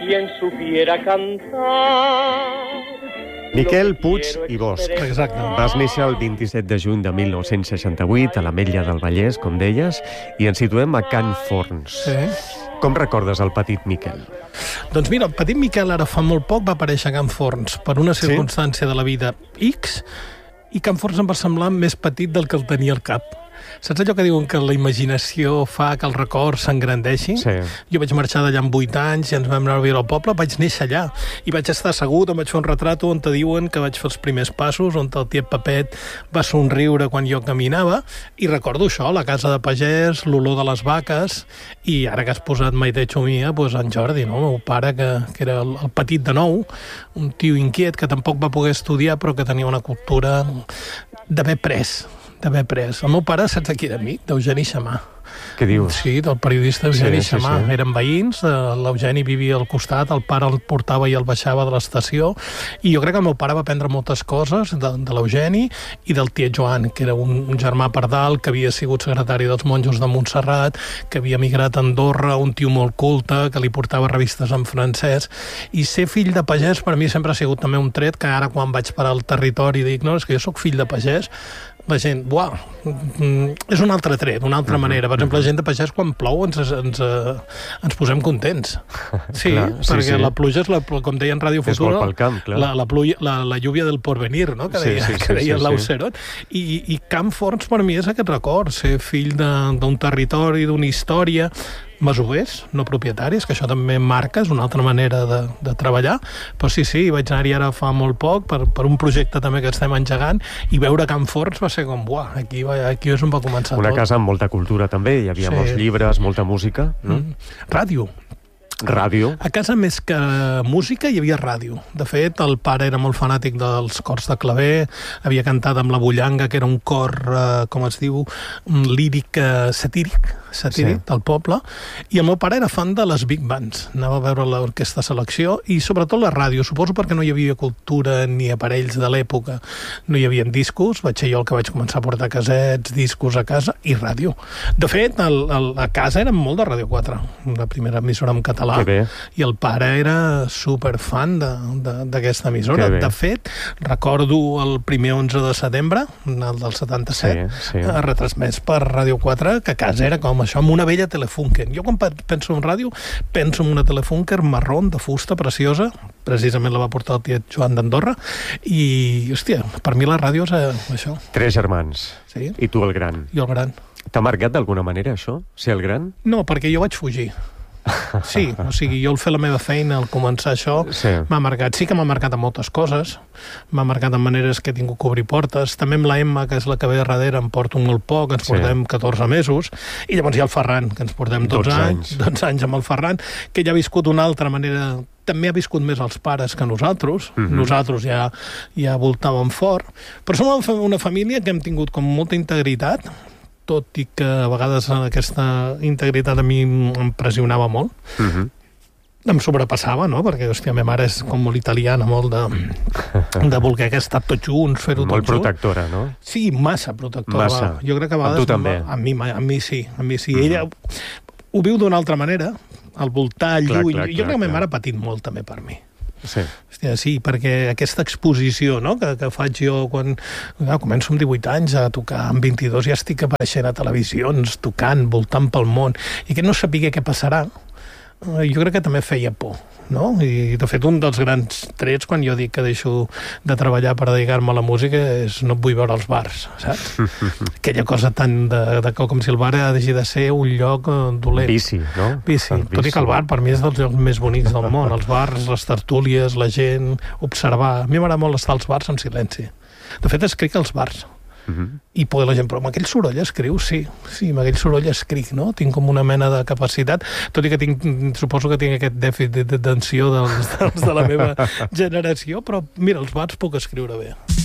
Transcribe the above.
quien supiera cantar. Miquel Puig i Bosch. Exacte. Vas néixer el 27 de juny de 1968 a l'Ametlla del Vallès, com deies, i ens situem a Can Forns. Sí. Com recordes el petit Miquel? Doncs mira, el petit Miquel ara fa molt poc va aparèixer a Can Forns per una circumstància de la vida X, i Can Forns em va semblar més petit del que el tenia al cap. Saps allò que diuen que la imaginació fa que el record s'engrandeixi? Sí. Jo vaig marxar d'allà amb 8 anys i ens vam anar a viure al poble, vaig néixer allà i vaig estar assegut, em vaig fer un retrat on te diuen que vaig fer els primers passos, on el tiet Pepet va somriure quan jo caminava, i recordo això, la casa de pagès, l'olor de les vaques, i ara que has posat Maite Chumia, doncs en Jordi, no? El meu pare, que era el petit de nou, un tio inquiet que tampoc va poder estudiar però que tenia una cultura d'haver pres. El meu pare, saps de qui era amic? D'Eugeni Xamà. Què dius? Sí, del periodista Eugeni Xamà. Sí. Eren veïns, l'Eugeni vivia al costat, el pare el portava i el baixava de l'estació, i jo crec que el meu pare va aprendre moltes coses de l'Eugeni i del tiet Joan, que era un germà pardal, que havia sigut secretari dels monjos de Montserrat, que havia emigrat a Andorra, un tio molt culte, que li portava revistes en francès, i ser fill de pagès per mi sempre ha sigut també un tret que ara quan vaig parar al territori dic, no, és que jo sóc fill de pagès, la gent, uau, és un altre tret, una altra manera. Per exemple, la gent de pagès, quan plou, ens posem contents. Sí, clar, perquè la pluja és, com deia en Ràdio Futura, la lluvia del porvenir, no? que deia l'Aucerot. I Can Forns per mi és aquest record, ser fill d'un territori, d'una història, masovers, no propietaris, que això també marca, és una altra manera de treballar, però sí, vaig anar-hi ara fa molt poc per un projecte també que estem engegant, i veure Can Forns va ser com, buah, aquí és on va començar una tot. Una casa amb molta cultura també, hi havia molts llibres, molta música, no? Ràdio. A casa, més que música, hi havia ràdio. De fet, el pare era molt fanàtic dels cors de claver, havia cantat amb la Bullanga, que era un cor, com es diu, líric satíric del poble, i el meu pare era fan de les big bands, anava a veure l'orquestra Selecció, i sobretot la ràdio, suposo perquè no hi havia cultura ni aparells de l'època, no hi havia discos, vaig ser jo el que vaig començar a portar casets, discos a casa, i ràdio. De fet, a casa érem molt de Ràdio 4, la primera emissora en català, i el pare era superfan d'aquesta emissora. De fet, recordo el primer 11 de setembre, el del 77, retransmès per Ràdio 4, que a casa era com això, amb una vella Telefunken. Jo quan penso en ràdio, penso en una Telefunken marrón, de fusta, preciosa, precisament la va portar el tiet Joan d'Andorra, i, hòstia, per mi la ràdio és això. 3 germans. Sí. I tu el gran. Jo el gran. T'ha marcat d'alguna manera, això, ser el gran? No, perquè jo vaig fugir. Sí, o sigui, jo al fer la meva feina, al començar això, m'ha marcat. Sí que m'ha marcat en moltes coses, m'ha marcat en maneres que he tingut que obrir portes. També amb la Emma, que és la que ve darrere, em porto molt poc, ens portem 14 mesos, i llavors hi ha el Ferran, que ens portem 12 anys amb el Ferran, que ja ha viscut una altra manera, també ha viscut més els pares que nosaltres. Nosaltres ja voltàvem fort, però som una família que hem tingut com molta integritat, tot i que a vegades aquesta integritat a mi em pressionava molt. Em sobrepassava, no? Perquè, hòstia, la meva mare és com molt italiana, molt de voler estar tots junts, fer-ho tots junts. Molt protectora, no? Sí, massa protectora. Massa. Jo crec que a vegades... Amb tu també? A mi sí. Ella ho viu d'una altra manera, al voltar, lluny. Jo crec que la meva mare ha patit molt també per mi. Sí. Hòstia, sí, perquè aquesta exposició, no?, que faig jo quan començo amb 18 anys a tocar, amb 22 ja estic apareixent a televisions, tocant, voltant pel món, i que no sapigué què passarà, jo crec que també feia por, no? I de fet un dels grans trets quan jo dic que deixo de treballar per dedicar-me a la música és no vull veure els bars, saps? Aquella cosa tan de com si el bar ha de ser un lloc dolent. Vici, no? Vici. Tot i que el bar per mi és dels llocs més bonics del món. Els bars, les tertúlies, la gent, observar. A mi m'agrada molt estar als bars en silenci. De fet, escric als bars. I poder la gent, però amb aquell soroll escriu, sí, amb aquell soroll escric, no? Tinc com una mena de capacitat, tot i que suposo que tinc aquest dèficit d'atenció dels de la meva generació, però mira, als bars puc escriure bé.